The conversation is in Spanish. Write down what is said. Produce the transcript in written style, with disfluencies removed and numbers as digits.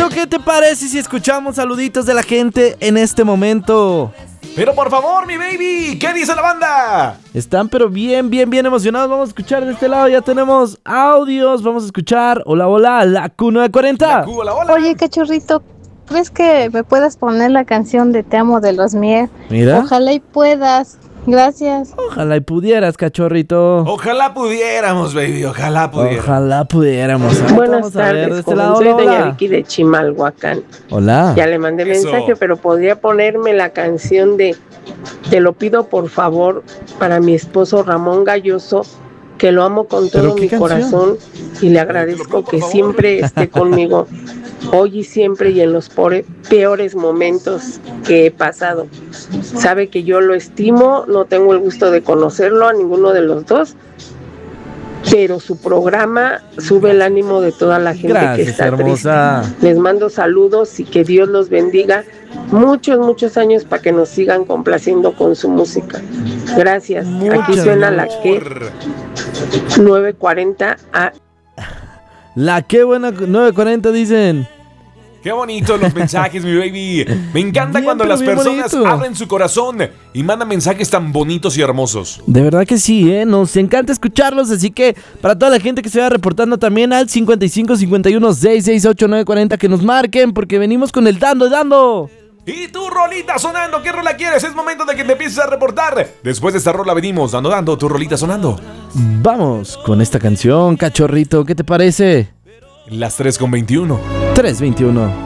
Cachorrito, ¿qué te parece si escuchamos saluditos de la gente en este momento? Pero por favor, mi baby, ¿qué dice la banda? Están pero bien emocionados. Vamos a escuchar de este lado, ya tenemos audios. Vamos a escuchar, hola, la Q940. La Q, hola. Oye, Cachorrito, ¿crees que me puedas poner la canción de Te amo de los Mier? Mira. Ojalá y puedas. Gracias. Ojalá y pudieras, Cachorrito. Ojalá pudiéramos, baby, ojalá pudiéramos. Ojalá pudiéramos. Buenas Vamos a ver tardes, de este joven. lado. Soy doña Hola. Vicky de Chimalhuacán. Hola. Ya le mandé Eso. mensaje, pero podría ponerme la canción de Te lo pido por favor para mi esposo Ramón Galloso, que lo amo con ¿Pero todo qué mi canción? corazón y le agradezco que siempre esté conmigo, hoy y siempre y en los peores momentos que he pasado. Sabe que yo lo estimo, no tengo el gusto de conocerlo a ninguno de los dos, pero su programa sube el ánimo de toda la gente que Gracias, está hermosa. triste. Les mando saludos y que Dios los bendiga muchos años para que nos sigan complaciendo con su música. Gracias. Aquí suena la que 940 a La que buena 940 dicen. Qué bonitos los mensajes, mi baby. Me encanta Bien, cuando pero las bien personas bonito. abren su corazón y mandan mensajes tan bonitos y hermosos. De verdad que sí, nos encanta escucharlos, así que para toda la gente que se va reportando también al 55 51 668 940 que nos marquen porque venimos con el dando. Y tu rolita sonando, ¿qué rola quieres? Es momento de que te empieces a reportar. Después de esta rola venimos dando tu rolita sonando. Vamos con esta canción, Cachorrito, ¿qué te parece? Las 3:21. 321.